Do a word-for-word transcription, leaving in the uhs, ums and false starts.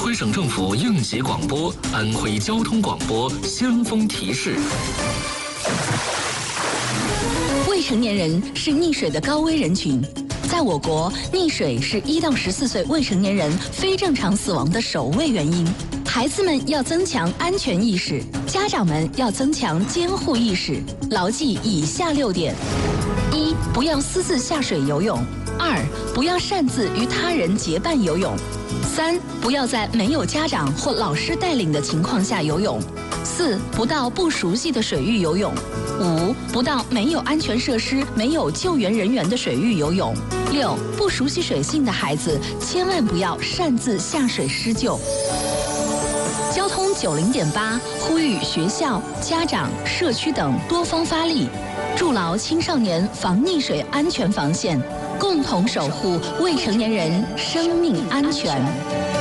徽省政府应急广播，安徽交通广播先锋提示。 未成年人是溺水的高危人群。在我国，溺水是一到十四岁未成年人非正常死亡的首位原因。孩子们要增强安全意识，家长们要增强监护意识，牢记以下六点：一、不要私自下水游泳；二、不要擅自与他人结伴游泳；三、不要在没有家长或老师带领的情况下游泳；四、不到不熟悉的水域游泳；五、不到没有安全设施、没有救援人员的水域游泳；六、不熟悉水性的孩子千万不要擅自下水施救。交通九零点八呼吁学校、家长、社区等多方发力，筑牢青少年防溺水安全防线，共同守护未成年人生命安全。